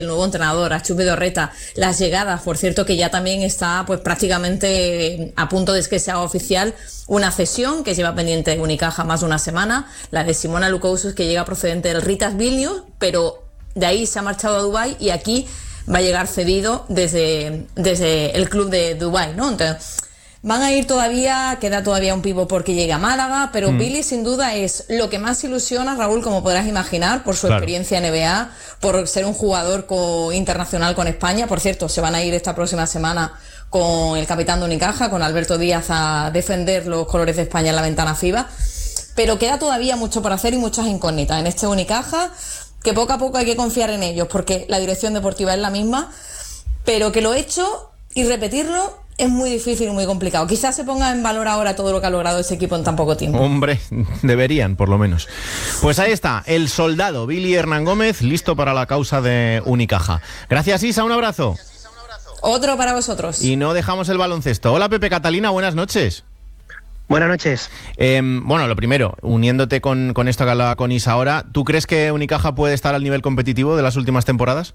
el nuevo entrenador, Achus Vidorreta, las llegadas, por cierto, que ya también está pues prácticamente a punto de que sea oficial una cesión que lleva pendiente Unicaja más de una semana, la de Simona Lukosius, que llega procedente del Ritas Vilnius, pero de ahí se ha marchado a Dubái y aquí va a llegar cedido desde el club de Dubái, ¿no? Entonces, van a ir todavía, queda todavía un pivo porque llegue a Málaga, pero Billy sin duda es lo que más ilusiona, Raúl, como podrás imaginar, por su experiencia en NBA, por ser un jugador internacional con España. Por cierto, se van a ir esta próxima semana con el capitán de Unicaja, con Alberto Díaz, a defender los colores de España en la ventana FIBA. Pero queda todavía mucho por hacer y muchas incógnitas en este Unicaja, que poco a poco hay que confiar en ellos, porque la dirección deportiva es la misma, pero que lo hecho y repetirlo es muy difícil y muy complicado. Quizás se ponga en valor ahora todo lo que ha logrado ese equipo en tan poco tiempo. Hombre, deberían, por lo menos. Pues ahí está, el soldado Billy Hernán Gómez, listo para la causa de Unicaja. Gracias, Isa, un abrazo. Otro para vosotros. Y no dejamos el baloncesto. Hola, Pepe Catalina, buenas noches. Buenas noches. Bueno, lo primero, uniéndote con esto que hablaba con Isa ahora, ¿tú crees que Unicaja puede estar al nivel competitivo de las últimas temporadas?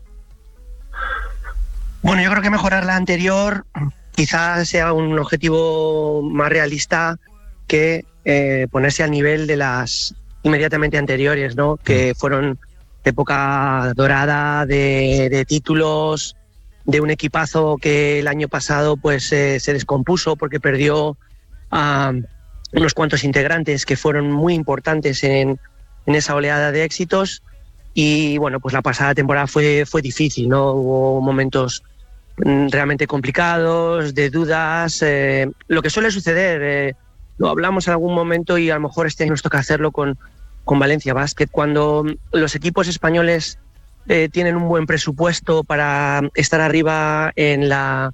Bueno, yo creo que mejorar la anterior quizás sea un objetivo más realista que ponerse al nivel de las inmediatamente anteriores, ¿no? Que fueron época dorada de títulos, de un equipazo que el año pasado pues se descompuso porque perdió a unos cuantos integrantes que fueron muy importantes en esa oleada de éxitos. Y bueno, pues la pasada temporada fue difícil, ¿no? Hubo momentos realmente complicados, de dudas, lo que suele suceder, lo hablamos en algún momento y a lo mejor este año nos toca hacerlo con Valencia Basket, cuando los equipos españoles tienen un buen presupuesto para estar arriba en la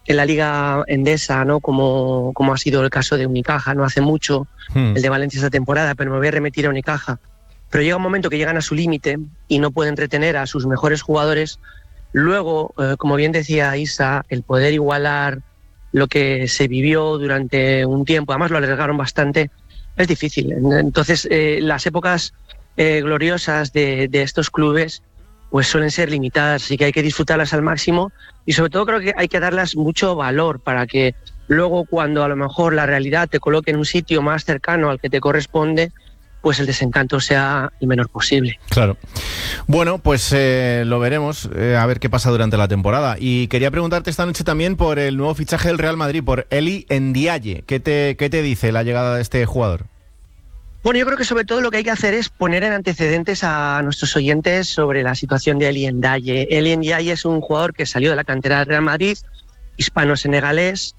Liga Endesa, ¿no? Como ha sido el caso de Unicaja, no hace mucho, el de Valencia esta temporada, pero me voy a remitir a Unicaja. Pero llega un momento que llegan a su límite y no pueden retener a sus mejores jugadores. Luego, como bien decía Isa, el poder igualar lo que se vivió durante un tiempo, además lo alargaron bastante, es difícil. Entonces, las épocas gloriosas de estos clubes pues suelen ser limitadas, así que hay que disfrutarlas al máximo y sobre todo creo que hay que darlas mucho valor para que luego cuando a lo mejor la realidad te coloque en un sitio más cercano al que te corresponde, pues el desencanto sea el menor posible. Claro. Bueno, pues lo veremos, a ver qué pasa durante la temporada. Y quería preguntarte esta noche también por el nuevo fichaje del Real Madrid, por Eli Ndiaye. ¿Qué te dice la llegada de este jugador? Bueno, yo creo que sobre todo lo que hay que hacer es poner en antecedentes a nuestros oyentes sobre la situación de Eli Ndiaye. Eli Ndiaye es un jugador que salió de la cantera del Real Madrid, hispano-senegalés,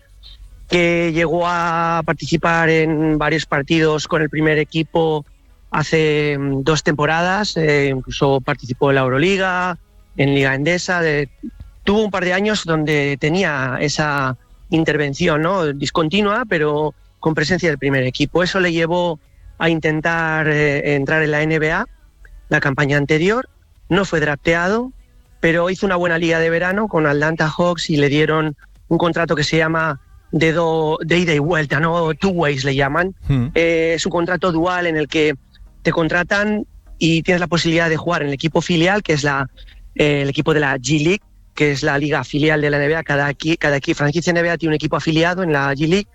que llegó a participar en varios partidos con el primer equipo hace 2 temporadas, incluso participó en la Euroliga, en Liga Endesa, tuvo un par de años donde tenía esa intervención, ¿no? Discontinua, pero con presencia del primer equipo. Eso le llevó a intentar entrar en la NBA, la campaña anterior, no fue drafteado, pero hizo una buena liga de verano con Atlanta Hawks y le dieron un contrato que se llama de ida y vuelta, ¿no? Two ways le llaman. Es un contrato dual en el que te contratan y tienes la posibilidad de jugar en el equipo filial, que es el equipo de la G-League, que es la liga filial de la NBA. Cada franquicia NBA tiene un equipo afiliado en la G-League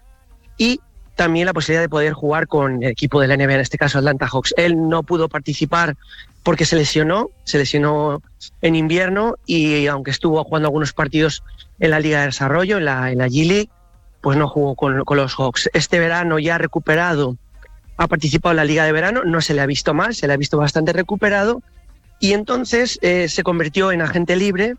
y también la posibilidad de poder jugar con el equipo de la NBA, en este caso Atlanta Hawks. Él no pudo participar porque se lesionó en invierno y aunque estuvo jugando algunos partidos en la Liga de Desarrollo, en la G-League, pues no jugó con los Hawks. Este verano ya recuperado, ha participado en la Liga de Verano, no se le ha visto mal, se le ha visto bastante recuperado y entonces se convirtió en agente libre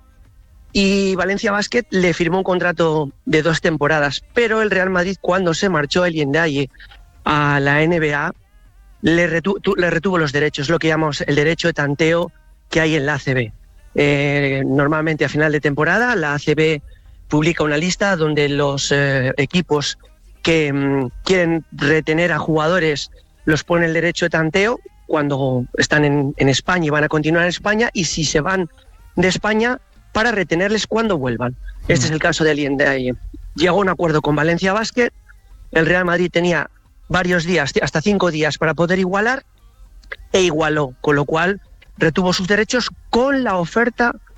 y Valencia Basket le firmó un contrato de 2 temporadas, pero el Real Madrid, cuando se marchó Eli Ndiaye a la NBA, le retuvo los derechos, lo que llamamos el derecho de tanteo que hay en la ACB. Normalmente a final de temporada la ACB publica una lista donde los equipos que quieren retener a jugadores los pone el derecho de tanteo cuando están en España y van a continuar en España, y si se van de España, para retenerles cuando vuelvan. Este es el caso de Eli Ndiaye. Llegó a un acuerdo con Valencia Basket, el Real Madrid tenía varios días, hasta 5 días para poder igualar, e igualó, con lo cual retuvo sus derechos con la oferta